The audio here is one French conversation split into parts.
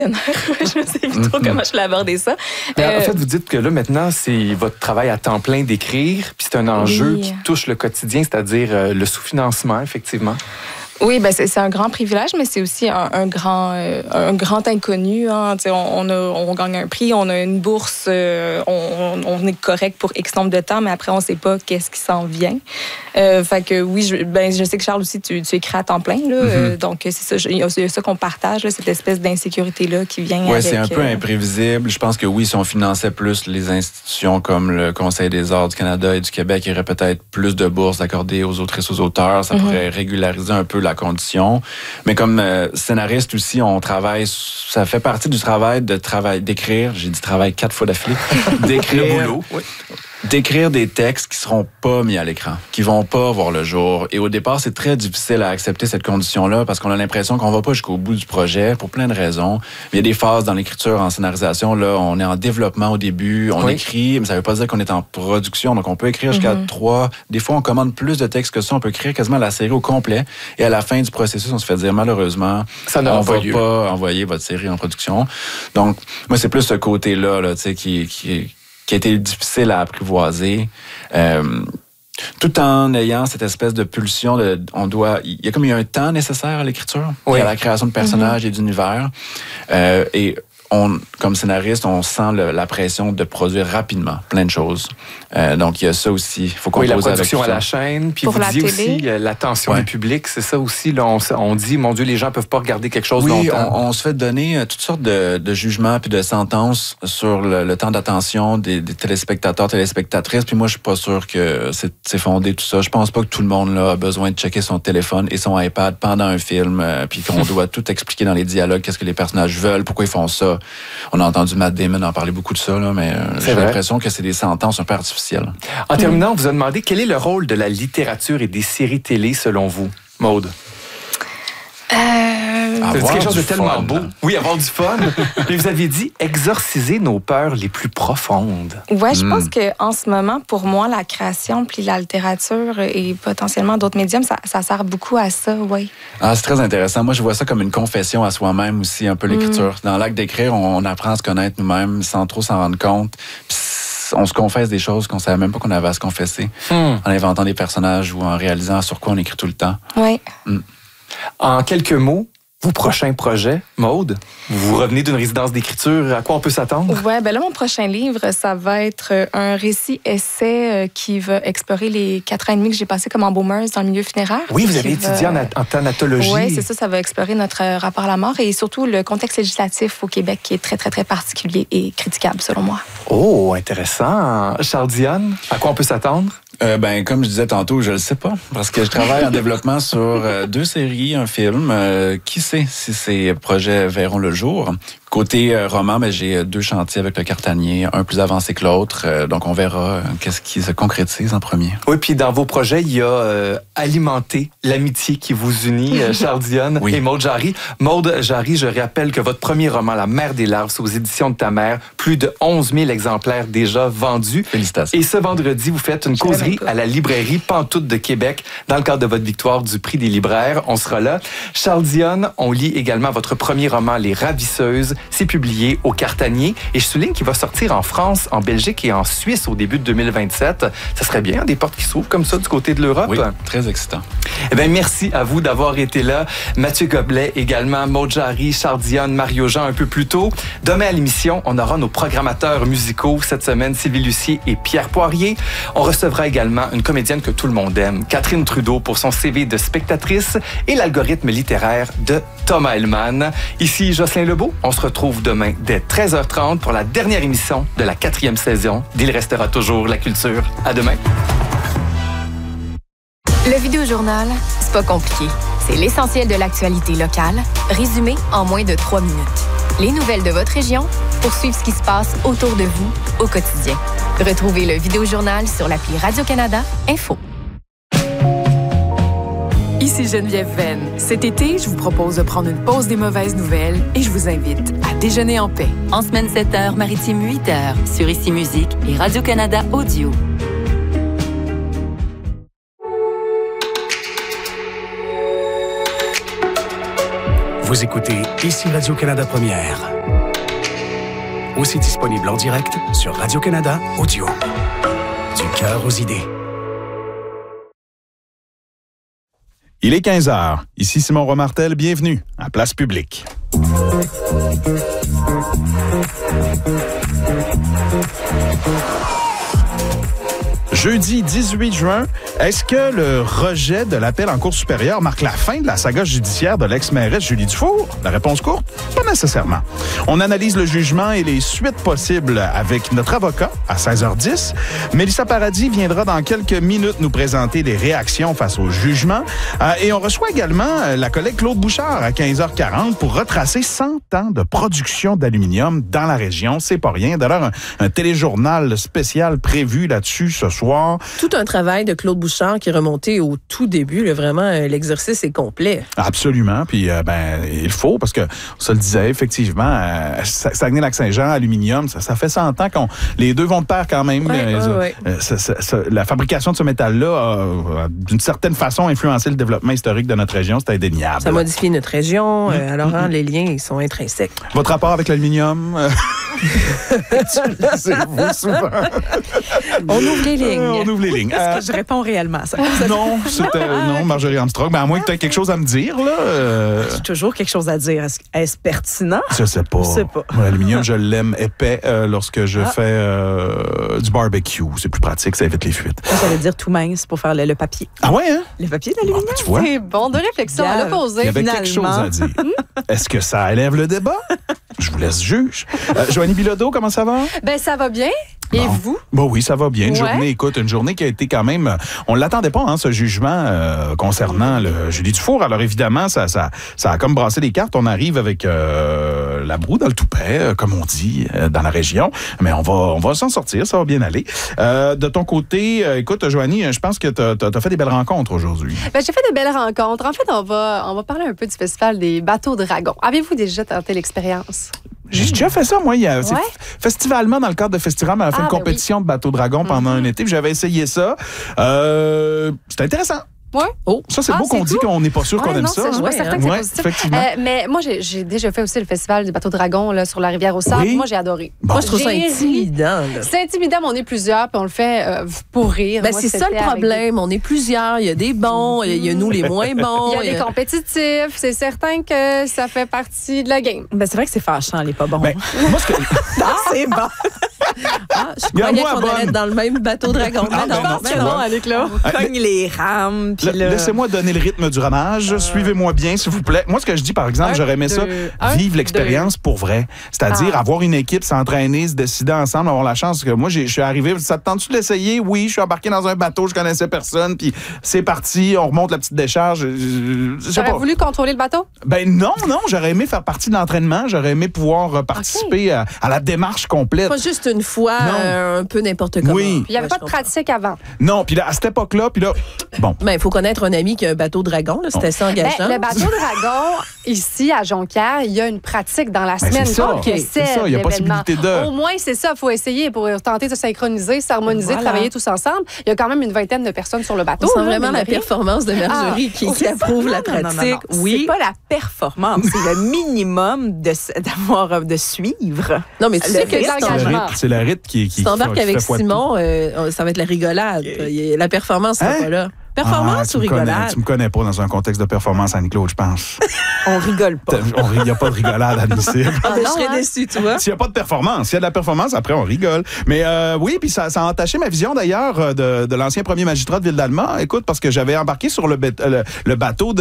Je sais plus trop comment je l'ai abordé ça. En fait, vous dites que là, maintenant, c'est votre travail à temps plein d'écrire, puis c'est un enjeu qui touche le quotidien, c'est-à-dire le sous-financement, effectivement. Oui, ben c'est un grand privilège, mais c'est aussi un grand inconnu. Hein. On gagne un prix, on a une bourse, on est correct pour X nombre de temps, mais après, on ne sait pas qu'est-ce qui s'en vient. Fait que oui, je sais que Charles aussi, tu écris à temps plein. Là, donc, c'est ça, il y a ça qu'on partage, là, cette espèce d'insécurité-là qui vient avec... Oui, c'est un peu imprévisible. Je pense que oui, si on finançait plus les institutions comme le Conseil des arts du Canada et du Québec, il y aurait peut-être plus de bourses accordées aux autrices, aux auteurs. Ça pourrait régulariser un peu la condition. Mais comme scénariste aussi, on travaille, ça fait partie du travail d'écrire, j'ai dit travail 4 fois d'affilée, d'écrire, le boulot, oui. D'écrire des textes qui seront pas mis à l'écran, qui vont pas voir le jour. Et au départ, c'est très difficile à accepter cette condition-là parce qu'on a l'impression qu'on va pas jusqu'au bout du projet pour plein de raisons. Il y a des phases dans l'écriture, en scénarisation. Là, on est en développement au début, on écrit, mais ça veut pas dire qu'on est en production. Donc, on peut écrire jusqu'à 3. Des fois, on commande plus de textes que ça. On peut écrire quasiment la série au complet. Et à la fin du processus, on se fait dire, malheureusement, on va pas envoyer votre série en production. Donc, moi, c'est plus ce côté-là, là, tu sais, qui a été difficile à apprivoiser, tout en ayant cette espèce de pulsion il y a un temps nécessaire à l'écriture, à la création de personnages et d'univers, et comme scénariste, on sent la pression de produire rapidement plein de choses. Donc, il y a ça aussi. Il faut composer la production avec à la chaîne. Puis pour vous dites télé. aussi l'attention du public. C'est ça aussi. Là, on dit, mon Dieu, les gens ne peuvent pas regarder quelque chose longtemps. Oui, on se fait donner toutes sortes de jugements puis de sentences sur le temps d'attention des téléspectateurs, téléspectatrices. Puis moi, je suis pas sûr que c'est fondé tout ça. Je pense pas que tout le monde là, a besoin de checker son téléphone et son iPad pendant un film, puis qu'on doit tout expliquer dans les dialogues, qu'est-ce que les personnages veulent, pourquoi ils font ça. On a entendu Matt Damon en parler beaucoup de ça, là, mais j'ai l'impression que c'est des sentences un peu artificielles. En terminant, on vous a demandé quel est le rôle de la littérature et des séries télé selon vous, Maude? C'est quelque chose de tellement beau. Oui, avoir du fun. Et vous aviez dit exorciser nos peurs les plus profondes. Oui, je pense qu'en ce moment, pour moi, la création puis la littérature et potentiellement d'autres médiums, ça sert beaucoup à ça, oui. Ah, c'est très intéressant. Moi, je vois ça comme une confession à soi-même aussi, un peu l'écriture. Dans l'acte d'écrire, on apprend à se connaître nous-mêmes sans trop s'en rendre compte. Puis on se confesse des choses qu'on ne savait même pas qu'on avait à se confesser. En inventant des personnages ou en réalisant sur quoi on écrit tout le temps. Oui. En quelques mots, vos prochains projets, Maude? Vous revenez d'une résidence d'écriture, à quoi on peut s'attendre? Oui, ben là, mon prochain livre, ça va être un récit-essai qui va explorer les 4 ans et demi que j'ai passé comme embaumeuse dans le milieu funéraire. Oui, vous avez étudié en thanatologie. Oui, c'est ça, ça va explorer notre rapport à la mort et surtout le contexte législatif au Québec qui est très, très, très particulier et critiquable, selon moi. Oh, intéressant. Charles-Diane, à quoi on peut s'attendre? Comme je disais tantôt, je le sais pas, parce que je travaille en développement sur 2 séries, un film. Qui sait si ces projets verront le jour? Côté roman, j'ai 2 chantiers avec le Cartanier, un plus avancé que l'autre. Donc, on verra qu'est-ce qui se concrétise en premier. Oui, puis dans vos projets, il y a alimenter l'amitié qui vous unit, Charles-Diane et Maude Jarry. Maude Jarry, je rappelle que votre premier roman, La Mère des larves, c'est aux éditions de ta mère. Plus de 11 000 exemplaires déjà vendus. Félicitations. Et ce vendredi, vous faites une causerie à la librairie Pantoute de Québec dans le cadre de votre victoire du prix des libraires. On sera là. Charles-Diane, on lit également votre premier roman, Les Ravisseuses. C'est publié au Cartanier. Et je souligne qu'il va sortir en France, en Belgique et en Suisse au début de 2027. Ça serait bien, des portes qui s'ouvrent comme ça du côté de l'Europe. Oui, très excitant. Eh bien, merci à vous d'avoir été là. Mathieu Goblet également, Maude Jarry, Charles-Diane, Mario Jean un peu plus tôt. Demain à l'émission, on aura nos programmateurs musicaux. Cette semaine, Sylvie Lucier et Pierre Poirier. On recevra également une comédienne que tout le monde aime, Catherine Trudeau, pour son CV de spectatrice et l'algorithme littéraire de Thomas Hellman. Ici Jocelyn Lebeau. On se retrouve demain dès 13h30 pour la dernière émission de la 4e saison d'Il restera toujours la culture. À demain. Le Vidéojournal, c'est pas compliqué. C'est l'essentiel de l'actualité locale, résumé en moins de 3 minutes. Les nouvelles de votre région pour suivre ce qui se passe autour de vous au quotidien. Retrouvez le Vidéojournal sur l'appli Radio-Canada Info. Ici Geneviève Venn. Cet été, je vous propose de prendre une pause des mauvaises nouvelles et je vous invite à déjeuner en paix. En semaine 7h, maritime 8h, sur Ici Musique et Radio-Canada Audio. Vous écoutez Ici Radio-Canada Première. Aussi disponible en direct sur Radio-Canada Audio. Du cœur aux idées. Il est 15h. Ici Simon Romartel. Bienvenue à Place Publique. Jeudi 18 juin, est-ce que le rejet de l'appel en cour supérieure marque la fin de la saga judiciaire de l'ex-mairesse Julie Dufour? La réponse courte, pas nécessairement. On analyse le jugement et les suites possibles avec notre avocat à 16h10. Mélissa Paradis viendra dans quelques minutes nous présenter les réactions face au jugement. Et on reçoit également la collègue Claude Bouchard à 15h40 pour retracer 100 ans de production d'aluminium dans la région. C'est pas rien. D'ailleurs, un téléjournal spécial prévu là-dessus ce soir. Tout un travail de Claude Bouchard qui est remonté au tout début. Là, vraiment, l'exercice est complet. Absolument. Puis, il faut, parce que, on se le disait, effectivement, Saguenay-Lac-Saint-Jean, aluminium, ça fait 100 ans qu'on... Les deux vont de pair quand même. Ouais. La fabrication de ce métal-là a, d'une certaine façon, influencé le développement historique de notre région. C'est indéniable. Ça modifie notre région. Alors, les liens, ils sont intrinsèques. Votre rapport avec l'aluminium? C'est vous, souvent. On ouvre les lignes. On ouvre les lignes. Est-ce que je réponds réellement à ça? Non, non, Marjorie Armstrong. À moins que tu aies quelque chose à me dire, là. J'ai toujours quelque chose à dire. Est-ce pertinent? Je sais pas. L'aluminium, je l'aime épais lorsque je fais du barbecue. C'est plus pratique, ça évite les fuites. Ça veut dire tout mince pour faire le papier. Ah ouais, hein? Le papier d'aluminium. Tu vois? C'est bon de réflexion à l'opposé. Il y avait quelque chose à dire. Est-ce que ça élève le débat? Je vous laisse juge. Joanie Bilodeau, comment ça va? Ben, ça va bien. Et vous? Bon, oui, ça va bien. Une journée qui a été quand même... On ne l'attendait pas, hein, ce jugement concernant Julie Dufour. Alors, évidemment, ça a comme brassé les cartes. On arrive avec la broue dans le toupet, comme on dit, dans la région. Mais on va s'en sortir, ça va bien aller. De ton côté, écoute, Joanie, je pense que tu as fait des belles rencontres aujourd'hui. Ben, j'ai fait de belles rencontres. En fait, on va parler un peu du festival des bateaux dragons. Avez-vous déjà tenté l'expérience? J'ai déjà fait ça, moi. Festivalement, dans le cadre de Festival, on a fait une compétition de bateaux dragons pendant un été. J'avais essayé ça. C'était intéressant. Ouais. Oh, ça, c'est beau qu'on dit qu'on n'est pas sûr qu'on aime ça. Je suis pas certain que c'est positif. Effectivement. Mais moi, j'ai déjà fait aussi le festival du bateau dragon là, sur la rivière au Sable. Oui. Moi, j'ai adoré. Bon. Moi, je trouve ça intimidant. C'est intimidant, mais on est plusieurs, puis on le fait pour rire. Ben, c'est ça le problème. On est plusieurs. Il y a des bons, il y a nous les moins bons. Il y a des compétitifs. C'est certain que ça fait partie de la game. Ben, c'est vrai que c'est fâchant, elle n'est pas bon. Ben, moi, c'est bon. Je croyais qu'on allait être dans le même bateau dragon. Non, Annick, là. On cogne les rames. Laissez-moi donner le rythme du ramage. Suivez-moi bien, s'il vous plaît. Moi, ce que je dis, par exemple, j'aurais aimé ça, vivre l'expérience pour vrai. C'est-à-dire avoir une équipe, s'entraîner, se décider ensemble, avoir la chance. Que moi, je suis arrivé, ça te tente-tu de l'essayer? Oui, je suis embarqué dans un bateau, je connaissais personne, puis c'est parti, on remonte la petite décharge. J'aurais voulu contrôler le bateau? Ben non, j'aurais aimé faire partie de l'entraînement, j'aurais aimé pouvoir participer à la démarche complète. Pas juste une fois, un peu n'importe comment. Oui. Il n'y avait pas de pratique avant. Non, puis là, à cette époque-là, bon. Ben, il faut connaître un ami qui a un bateau dragon, là, c'était ça engageant. Ben, le bateau dragon, ici, à Jonquière, il y a une pratique dans la semaine. C'est ça, il y a possibilité de... Au moins, c'est ça, il faut essayer pour tenter de synchroniser, s'harmoniser, travailler tous ensemble. Il y a quand même une vingtaine de personnes sur le bateau. On sent vraiment la performance de Marjorie qui approuve la pratique. Non. Oui. C'est pas la performance, c'est le minimum de suivre. Non, mais tu sais que c'est le rythme qui tu t'embarques avec Simon, ça va être la rigolade. La performance sera pas là. Performance ou rigolade? Tu me connais pas dans un contexte de performance, Annie-Claude, je pense. On rigole pas. Il n'y a pas de rigolade admissible. Je serais déçue, toi. S'il n'y a pas de performance, s'il y a de la performance, après, on rigole. Mais oui, puis ça a entaché ma vision, d'ailleurs, de l'ancien premier magistrat de Ville-d'Alma. Écoute, parce que j'avais embarqué sur le bateau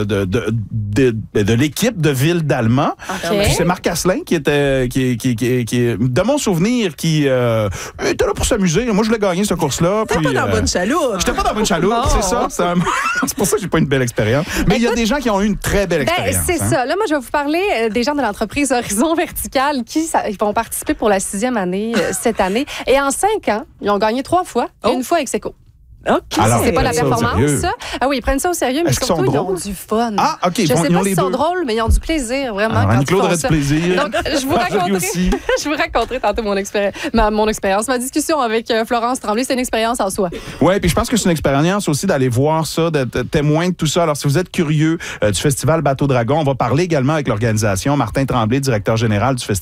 de l'équipe de Ville-d'Alma. Okay. C'est Marc Asselin qui était, de mon souvenir, qui était là pour s'amuser. Moi, je voulais gagner cette course-là. T'étais pas dans la bonne chaloupe. J'étais pas dans la bonne chaloupe, c'est ça. C'est pour ça que j'ai pas une belle expérience. Mais il y a des gens qui ont eu une très belle expérience. C'est ça. Là, moi, je vais vous parler des gens de l'entreprise Horizon Vertical qui ils vont participer pour la 6e année cette année. Et en 5 ans, ils ont gagné 3 fois et une fois ex aequo. OK. Alors, C'est pas la ils prennent ça au performance, sérieux. ça. Ah oui, ils prennent ça au sérieux, mais Est-ce qu'ils surtout, sont ils ont drôles? du fun. Ah, OK. Je sais ils pas ont les s'ils sont deux. drôles, mais ils ont du plaisir, vraiment. Alors, quand Annie-Claude ils font aurait du ça. plaisir. Donc, je vous Marjorie raconterai, aussi. je vous raconterai tantôt mon expérience. Ma discussion avec Florence Tremblay, c'est une expérience en soi. Oui, puis je pense que c'est une expérience aussi d'aller voir ça, d'être témoin de tout ça. Alors, si vous êtes curieux du festival Bateau Dragon, on va parler également avec l'organisation. Martin Tremblay, directeur général du festival.